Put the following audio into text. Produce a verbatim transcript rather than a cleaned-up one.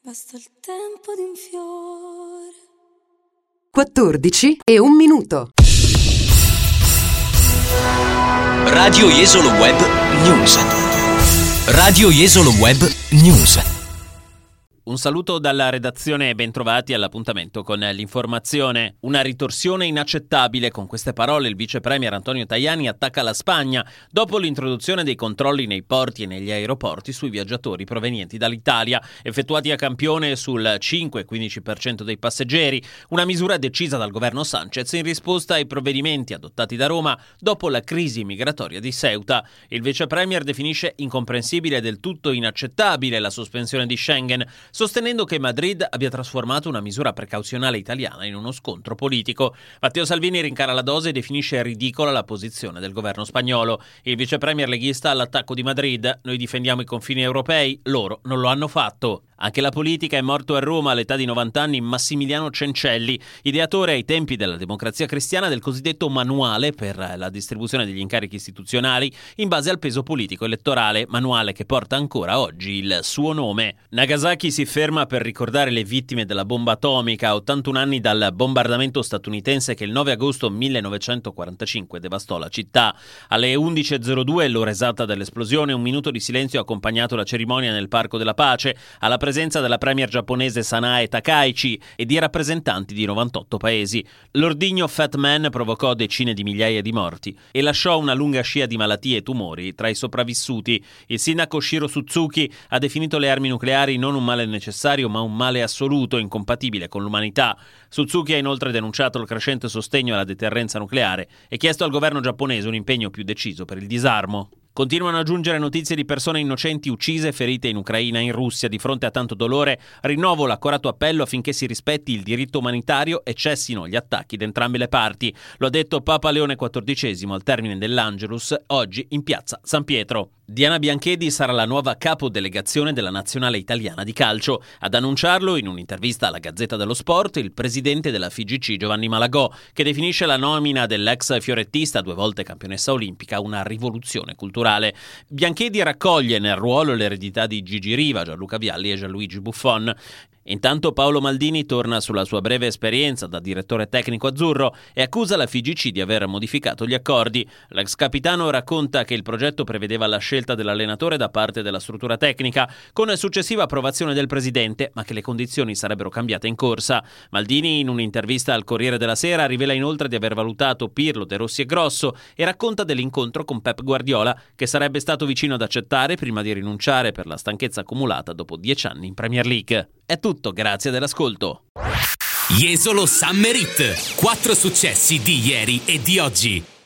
Basta il tempo di un fiore. quattordici e un minuto. Radio Jesolo Web News. Radio Jesolo Web News. Un saluto dalla redazione e bentrovati all'appuntamento con l'informazione. Una ritorsione inaccettabile, con queste parole il vice premier Antonio Tajani attacca la Spagna dopo l'introduzione dei controlli nei porti e negli aeroporti sui viaggiatori provenienti dall'Italia, effettuati a campione sul cinque quindici per cento dei passeggeri, una misura decisa dal governo Sanchez in risposta ai provvedimenti adottati da Roma dopo la crisi migratoria di Ceuta. Il vice premier definisce incomprensibile e del tutto inaccettabile la sospensione di Schengen, sostenendo che Madrid abbia trasformato una misura precauzionale italiana in uno scontro politico. Matteo Salvini rincara la dose e definisce ridicola la posizione del governo spagnolo. Il vice premier leghista all'attacco di Madrid: noi difendiamo i confini europei, loro non lo hanno fatto. Anche la politica. È morto a Roma all'età di novanta anni Massimiliano Cencelli, ideatore ai tempi della Democrazia Cristiana del cosiddetto manuale per la distribuzione degli incarichi istituzionali in base al peso politico elettorale, manuale che porta ancora oggi il suo nome. Nagasaki si ferma per ricordare le vittime della bomba atomica, a ottantuno anni dal bombardamento statunitense che il nove agosto millenovecentoquarantacinque devastò la città. Alle undici e zero due, l'ora esatta dell'esplosione, un minuto di silenzio ha accompagnato la cerimonia nel Parco della Pace, alla presenza della premier giapponese Sanae Takaichi e di rappresentanti di novantotto paesi. L'ordigno Fat Man provocò decine di migliaia di morti e lasciò una lunga scia di malattie e tumori tra i sopravvissuti. Il sindaco Shiro Suzuki ha definito le armi nucleari non un male necessario ma un male assoluto, incompatibile con l'umanità. Suzuki ha inoltre denunciato il crescente sostegno alla deterrenza nucleare e chiesto al governo giapponese un impegno più deciso per il disarmo. Continuano a giungere notizie di persone innocenti uccise e ferite in Ucraina e in Russia. Di fronte a tanto dolore, rinnovo l'accorato appello affinché si rispetti il diritto umanitario e cessino gli attacchi da entrambe le parti. Lo ha detto Papa Leone quattordicesimo al termine dell'Angelus, oggi in piazza San Pietro. Diana Bianchedi sarà la nuova capodelegazione della nazionale italiana di calcio. Ad annunciarlo, in un'intervista alla Gazzetta dello Sport, il presidente della F I G C Giovanni Malagò, che definisce la nomina dell'ex fiorettista, due volte campionessa olimpica, una rivoluzione culturale. Bianchedi raccoglie nel ruolo l'eredità di Gigi Riva, Gianluca Vialli e Gianluigi Buffon. Intanto Paolo Maldini torna sulla sua breve esperienza da direttore tecnico azzurro e accusa la F I G C di aver modificato gli accordi. L'ex capitano racconta che il progetto prevedeva la scelta dell'allenatore da parte della struttura tecnica con successiva approvazione del presidente, ma che le condizioni sarebbero cambiate in corsa. Maldini, in un'intervista al Corriere della Sera, rivela inoltre di aver valutato Pirlo, De Rossi e Grosso e racconta dell'incontro con Pep Guardiola, che sarebbe stato vicino ad accettare prima di rinunciare per la stanchezza accumulata dopo dieci anni in Premier League. È tutto, grazie dell'ascolto. Jesolo Summer Hit. Quattro successi di ieri e di oggi.